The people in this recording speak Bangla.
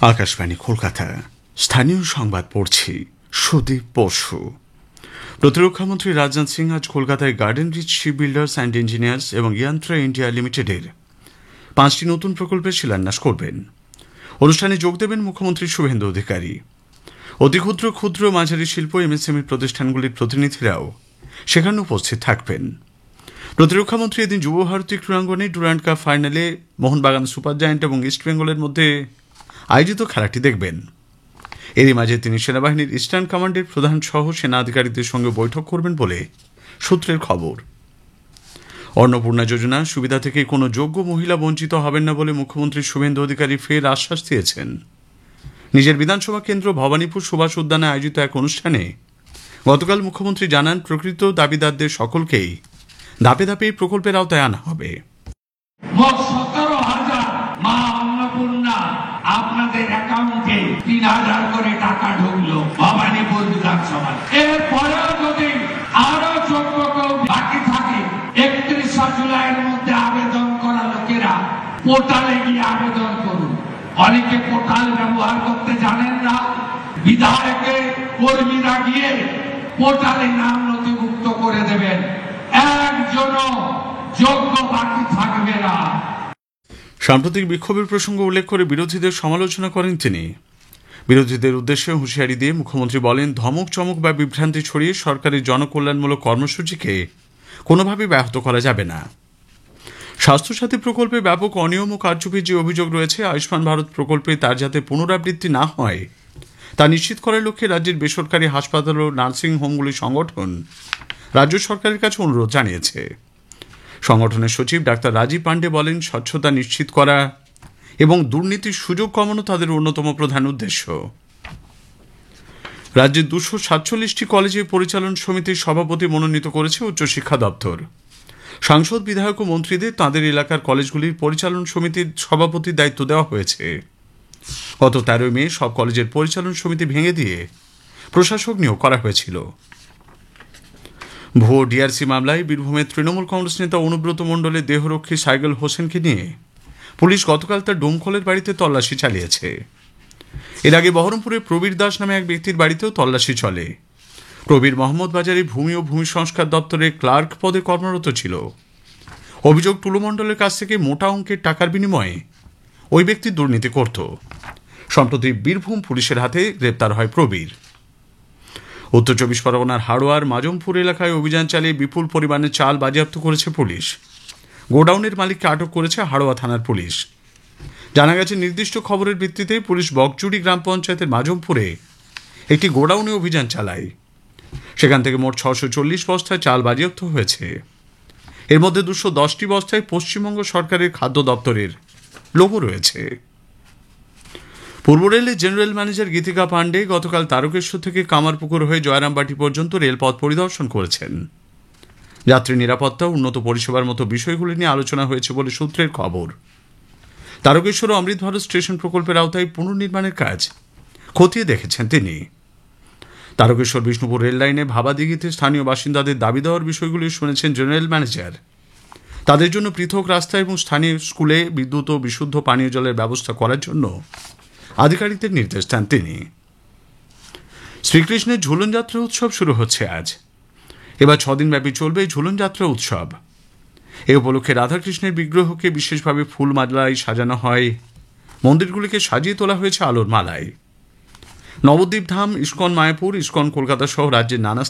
আকাশবাণী কলকাতা স্থানীয় সংবাদ পড়ছি সুদীপ বসু। প্রতিরক্ষামন্ত্রী রাজনাথ সিং আজ কলকাতায় garden reach ship builders and engineers এবং ইয়ান্ত্রা ইন্ডিয়া লিমিটেডের 5টি নতুন প্রকল্পের শিলান্যাস করবেন। অনুষ্ঠানে যোগ দেবেন মুখ্যমন্ত্রী শুভেন্দু অধিকারী। অতি ক্ষুদ্র ক্ষুদ্র মাঝারি শিল্প এমএসএমই প্রতিষ্ঠানগুলির প্রতিনিধিরাও সেখানে উপস্থিত থাকবেন। প্রতিরক্ষামন্ত্রী এদিন যুব ভারতী ক্রীড়াঙ্গনে ডুরান্ড কাপ ফাইনালে মোহনবাগান সুপার জায়ান্ট এবং ইস্টবেঙ্গলের মধ্যে আয়োজিত খেলাটি দেখবেন। এরই মাঝে তিনি সেনাবাহিনীর ইস্টার্ন কমান্ডের প্রধান সহ সেনা আধিকারিকদের সঙ্গে বৈঠক করবেন বলে সূত্রের খবর। অন্নপূর্ণা যোজনা সুবিধা থেকে কোনো যোগ্য মহিলা বঞ্চিত হবেন না বলে মুখ্যমন্ত্রী শুভেন্দু অধিকারী ফের আশ্বাস দিয়েছেন। নিজের বিধানসভা কেন্দ্র ভবানীপুর সুভাষ উদ্যানে আয়োজিত এক অনুষ্ঠানে গতকাল মুখ্যমন্ত্রী জানান, প্রকৃত দাবিদারদের সকলকেই ধাপে ধাপে এই প্রকল্পের আওতায় আনা হবে। আপনাদের অ্যাকাউন্টে ৩,০০০ করে টাকা ঢুকলো ভবানীপুর বিধানসভা। এরপরেও যদি আরো যোগ্য কেউ বাকি থাকে, ৩১ জুলাইয়ের মধ্যে আবেদন করা লোকেরা পোর্টালে গিয়ে আবেদন করুন। অনেকে পোর্টাল ব্যবহার করতে জানেন না। বিধায়কের কর্মীরা গিয়ে পোর্টালে নাম নথিভুক্ত করে দেবেন। একজনও যোগ্য বাকি থাকবে না। সাম্প্রতিক বিক্ষোভের প্রসঙ্গ উল্লেখ করে বিরোধীদের সমালোচনা করেন তিনি। বিরোধীদের উদ্দেশ্যে হুঁশিয়ারি দিয়ে মুখ্যমন্ত্রী বলেন, ধমক চমক বা বিভ্রান্তি ছড়িয়ে সরকারের জনকল্যাণমূলক কর্মসূচিকে কোনোভাবেই ব্যাহত করা যাবে না। স্বাস্থ্যসাথী প্রকল্পে ব্যাপক অনিয়ম ও কারচুপির যে অভিযোগ রয়েছে, আয়ুষ্মান ভারত প্রকল্পে তার যাতে পুনরাবৃত্তি না হয় তা নিশ্চিত করার লক্ষ্যে রাজ্যের বেসরকারি হাসপাতাল ও নার্সিং হোমগুলি সংগঠন রাজ্য সরকারের কাছে অনুরোধ জানিয়েছে। সংগঠনের সচিব ডাক্তার রাজীব পান্ডে বলেন, স্বচ্ছতা নিশ্চিত করা এবং দুর্নীতির সুযোগ কমানো তাদের অন্যতম প্রধান উদ্দেশ্য। রাজ্যের 247টি কলেজে পরিচালন সমিতির সভাপতি মনোনীত করেছে উচ্চশিক্ষা দপ্তর। সাংসদ, বিধায়ক ও মন্ত্রীদের তাঁদের এলাকার কলেজগুলির পরিচালন সমিতির সভাপতির দায়িত্ব দেওয়া হয়েছে। গত 13 মে সব কলেজের পরিচালন সমিতি ভেঙে দিয়ে প্রশাসক নিয়োগ করা হয়েছিল। ভুয়ো ডিআরসি মামলায় বীরভূমের তৃণমূল কংগ্রেস নেতা অনুব্রত মণ্ডলের দেহরক্ষী সাইগল হোসেনকে নিয়ে পুলিশ গতকাল তার ডোমকলের বাড়িতে তল্লাশি চালিয়েছে। এর আগে বহরমপুরে প্রবীর দাস নামে এক ব্যক্তির বাড়িতেও তল্লাশি চলে। প্রবীর মোহাম্মদ বাজারে ভূমি ও ভূমি সংস্কার দপ্তরের ক্লার্ক পদে কর্মরত ছিল। অভিযোগ, টুলু মণ্ডলের কাছ থেকে মোটা অঙ্কের টাকার বিনিময়ে ওই ব্যক্তি দুর্নীতি করত। সম্প্রতি বীরভূম পুলিশের হাতে গ্রেপ্তার হয় প্রবীর। উত্তর 24 পরগনার হাড়োয়ার মাজমপুর এলাকায় অভিযান চালিয়ে বিপুল পরিমাণে চাল বাজেয়াপ্ত করেছে পুলিশ। গোডাউনের মালিককে আটক করেছে হাড়োয়া থানার পুলিশ। জানা গেছে, নির্দিষ্ট খবরের ভিত্তিতে পুলিশ বকচুরি গ্রাম পঞ্চায়েতের মাজমপুরে একটি গোডাউনে অভিযান চালায়। সেখান থেকে মোট 640 বস্তায় চাল বাজেয়াপ্ত হয়েছে। এর মধ্যে 210টি বস্তায় পশ্চিমবঙ্গ সরকারের খাদ্য দপ্তরের লোগো রয়েছে। পূর্ব রেলের জেনারেল ম্যানেজার গীতিকা পান্ডে গতকাল তারকেশ্বর থেকে কামারপুকুর হয়ে জয়রামবাটি পর্যন্ত রেলপথ পরিদর্শন করেছেন। যাত্রী নিরাপত্তা, উন্নত পরিষেবার মতো বিষয়গুলি নিয়ে আলোচনা হয়েছে বলে সূত্রের খবর। তারকেশ্বর ও অমৃত ভারত স্টেশন প্রকল্পের আওতায় পুনর্নির্মাণের কাজ খতিয়ে দেখেছেন তিনি। তারকেশ্বর বিষ্ণুপুর রেল লাইনে ভাবাদিঘিতে স্থানীয় বাসিন্দাদের দাবি দেওয়ার বিষয়গুলি শুনেছেন জেনারেল ম্যানেজার। তাদের জন্য পৃথক রাস্তা এবং স্থানীয় স্কুলে বিদ্যুৎ ও বিশুদ্ধ পানীয় জলের ব্যবস্থা করার জন্য আধিকারিকদের নির্দেশ দেন তিনি। শ্রীকৃষ্ণের ঝুলন যাত্রা উৎসব শুরু হচ্ছে আজ। এবার 6 দিন ব্যাপী চলবে ঝুলন যাত্রা উৎসব। এ উপলক্ষে রাধাকৃষ্ণের বিগ্রহকে বিশেষভাবে ফুল মালায় সাজানো হয়। মন্দিরগুলিকে সাজিয়ে তোলা হয়েছে আলোর মালায়। নবদ্বীপ ধাম, ইস্কন মায়াপুর, ইস্কন কলকাতা সহ রাজ্যের নানা